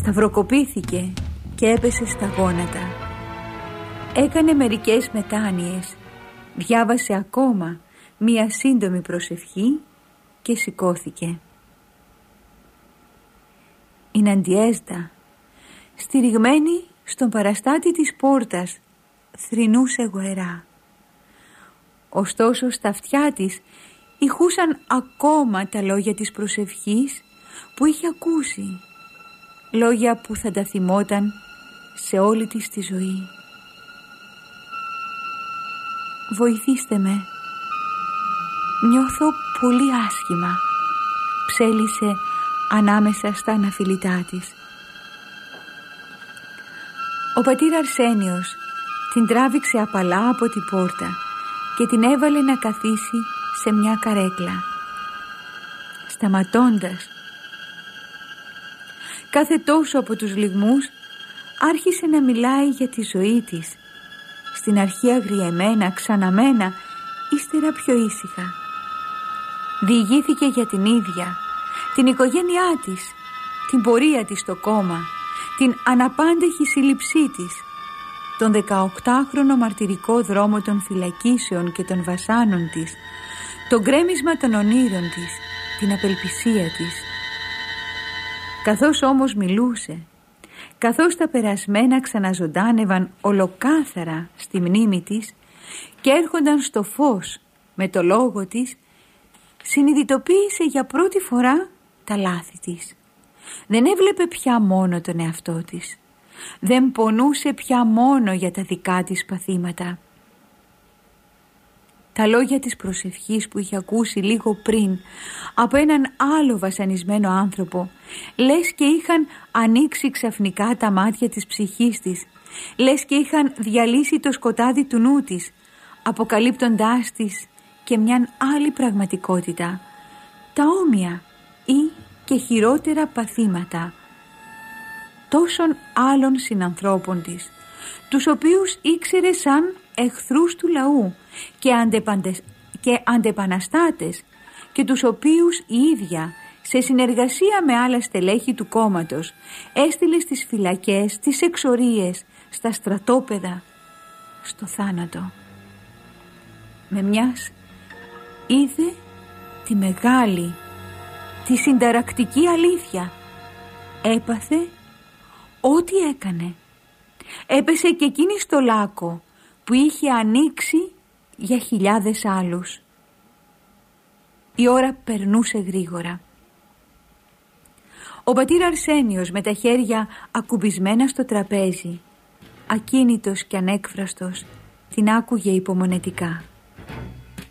Σταυροκοπήθηκε και έπεσε στα γόνατα. Έκανε μερικές μετάνοιες, διάβασε ακόμα μία σύντομη προσευχή και σηκώθηκε. Η Ναντιέστα, στηριγμένη στον παραστάτη της πόρτας, θρηνούσε γοερά. Ωστόσο στα αυτιά της ηχούσαν ακόμα τα λόγια της προσευχής που είχε ακούσει, λόγια που θα τα θυμόταν σε όλη της τη ζωή. «Βοηθήστε με, νιώθω πολύ άσχημα», ψέλισε ανάμεσα στα αναφιλητά της. Ο πατήρ Αρσένιος την τράβηξε απαλά από την πόρτα και την έβαλε να καθίσει σε μια καρέκλα. Σταματώντας κάθε τόσο από τους λυγμούς, άρχισε να μιλάει για τη ζωή της, στην αρχή αγριεμένα, ξαναμένα, ύστερα πιο ήσυχα. Διηγήθηκε για την ίδια, την οικογένειά της, την πορεία της στο κόμμα, την αναπάντεχη σύλληψή της, τον 18χρονο μαρτυρικό δρόμο των φυλακίσεων και των βασάνων της, το γκρέμισμα των ονείρων της, την απελπισία της. Καθώς όμως μιλούσε, καθώς τα περασμένα ξαναζωντάνευαν ολοκάθαρα στη μνήμη της και έρχονταν στο φως με το λόγο της, συνειδητοποίησε για πρώτη φορά τα λάθη της. Δεν έβλεπε πια μόνο τον εαυτό της. Δεν πονούσε πια μόνο για τα δικά της παθήματα. Τα λόγια της προσευχής που είχε ακούσει λίγο πριν από έναν άλλο βασανισμένο άνθρωπο, λες και είχαν ανοίξει ξαφνικά τα μάτια της ψυχής της, λες και είχαν διαλύσει το σκοτάδι του νου της, αποκαλύπτοντάς της και μιαν άλλη πραγματικότητα, τα όμοια ή και χειρότερα παθήματα τόσων άλλων συνανθρώπων της, τους οποίους ήξερε σαν εχθρούς του λαού και αντεπαναστάτες, και τους οποίους η ίδια σε συνεργασία με άλλα στελέχη του κόμματος έστειλε στις φυλακές, στις εξορίες, στα στρατόπεδα, στο θάνατο. Με μιας είδε τη μεγάλη, τη συνταρακτική αλήθεια. Έπαθε ό,τι έκανε. Έπεσε και εκείνη στο λάκκο που είχε ανοίξει για χιλιάδες άλλους. Η ώρα περνούσε γρήγορα. Ο πατήρ Αρσένιος με τα χέρια ακουμπισμένα στο τραπέζι, ακίνητος και ανέκφραστος, την άκουγε υπομονετικά.